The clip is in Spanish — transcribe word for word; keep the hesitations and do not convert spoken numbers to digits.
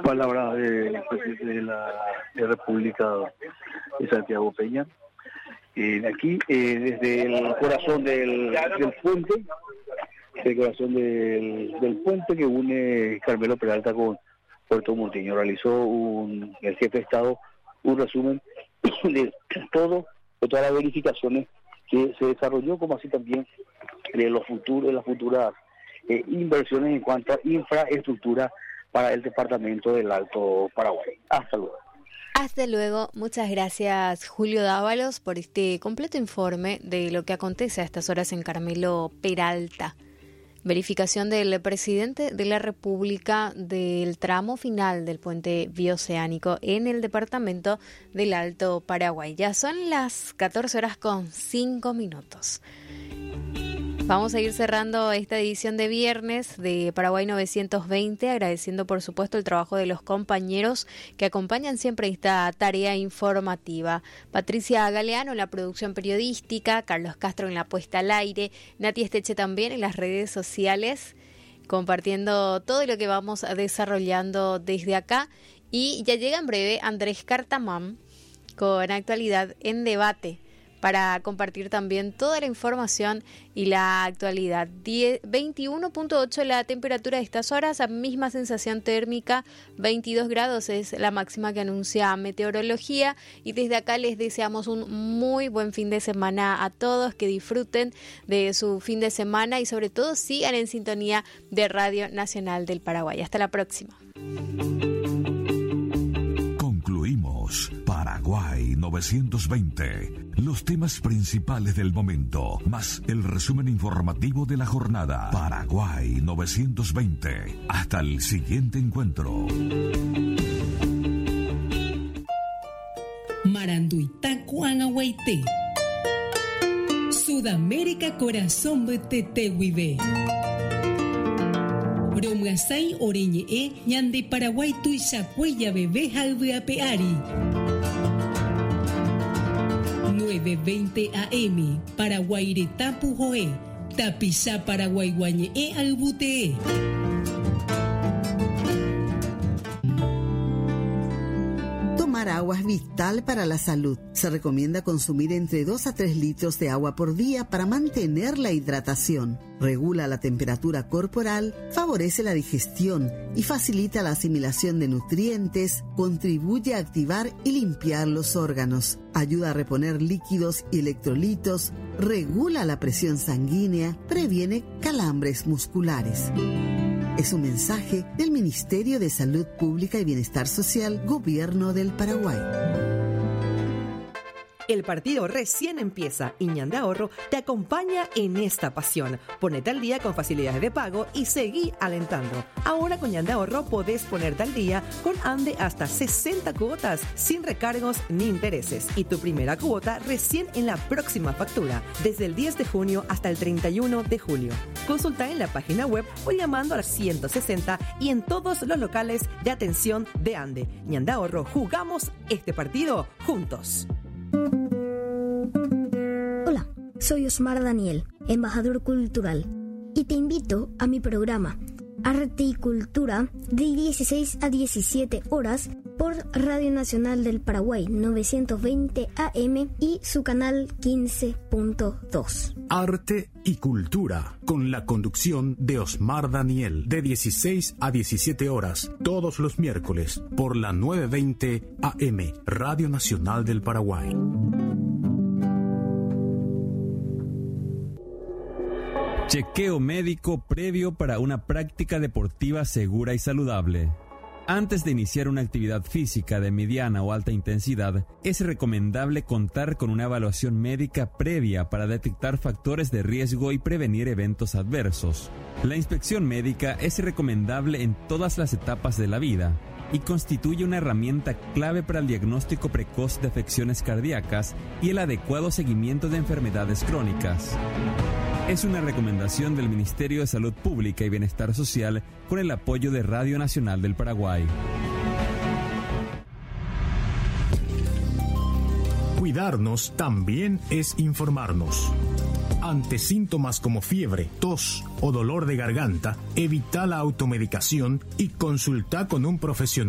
Palabras del presidente de la de República de Santiago Peña. Eh, aquí, eh, desde el corazón del, del puente, el corazón del, del puente que une Carmelo Peralta con Puerto Monteño, realizó un, el jefe de Estado un resumen de todo, de todas las verificaciones que se desarrolló, como así también de los futuros, de las futuras eh, inversiones en cuanto a infraestructura para el departamento del Alto Paraguay. Hasta luego. Hasta luego. Muchas gracias, Julio Dávalos, por este completo informe de lo que acontece a estas horas en Carmelo Peralta. Verificación del presidente de la República del tramo final del puente bioceánico en el departamento del Alto Paraguay. Ya son las catorce horas con cinco minutos. Vamos a ir cerrando esta edición de viernes de Paraguay novecientos veinte, agradeciendo por supuesto el trabajo de los compañeros que acompañan siempre esta tarea informativa. Patricia Galeano en la producción periodística, Carlos Castro en la puesta al aire, Nati Esteche también en las redes sociales, compartiendo todo lo que vamos desarrollando desde acá. Y ya llega en breve Andrés Cartamán con Actualidad en Debate, para compartir también toda la información y la actualidad. veintiuno punto ocho la temperatura de estas horas, a misma sensación térmica, veintidós grados es la máxima que anuncia Meteorología, y desde acá les deseamos un muy buen fin de semana a todos, que disfruten de su fin de semana y sobre todo sigan en sintonía de Radio Nacional del Paraguay. Hasta la próxima. Concluimos Paraguay novecientos veinte. Los temas principales del momento, más el resumen informativo de la jornada. Paraguay novecientos veinte. Hasta el siguiente encuentro. Maranduita Cuanahuaité. Sudamérica Corazón de Tetehuibe. Bromgasay Oreñe Ñande Paraguay Tuichacuella Bebé Jalveapeari. nueve veinte A M Paraguaireta Pujoé Tapizá Paraguay Guañe Albutee. Tomar agua es vital para la salud. Se recomienda consumir entre dos a tres litros de agua por día para mantener la hidratación. Regula la temperatura corporal, favorece la digestión y facilita la asimilación de nutrientes, contribuye a activar y limpiar los órganos, ayuda a reponer líquidos y electrolitos, regula la presión sanguínea, previene calambres musculares. Es un mensaje del Ministerio de Salud Pública y Bienestar Social, Gobierno del Paraguay. El partido recién empieza y Ñande Ahorro te acompaña en esta pasión. Ponete al día con facilidades de pago y seguí alentando. Ahora con Ñande Ahorro podés ponerte al día con Ande hasta sesenta cuotas sin recargos ni intereses. Y tu primera cuota recién en la próxima factura, desde el diez de junio hasta el treinta y uno de julio. Consulta en la página web o llamando al ciento sesenta y en todos los locales de atención de Ande. Ñande Ahorro, jugamos este partido juntos. Hola, soy Osmar Daniel, embajador cultural, y te invito a mi programa Arte y Cultura de dieciséis a diecisiete horas por Radio Nacional del Paraguay novecientos veinte A M y su canal quince punto dos. Arte y Cultura, con la conducción de Osmar Daniel, de dieciséis a diecisiete horas, todos los miércoles, por la novecientos veinte A M, Radio Nacional del Paraguay. Chequeo médico previo para una práctica deportiva segura y saludable. Antes de iniciar una actividad física de mediana o alta intensidad, es recomendable contar con una evaluación médica previa para detectar factores de riesgo y prevenir eventos adversos. La inspección médica es recomendable en todas las etapas de la vida y constituye una herramienta clave para el diagnóstico precoz de afecciones cardíacas y el adecuado seguimiento de enfermedades crónicas. Es una recomendación del Ministerio de Salud Pública y Bienestar Social con el apoyo de Radio Nacional del Paraguay. Cuidarnos también es informarnos. Ante síntomas como fiebre, tos o dolor de garganta, evita la automedicación y consulta con un profesional.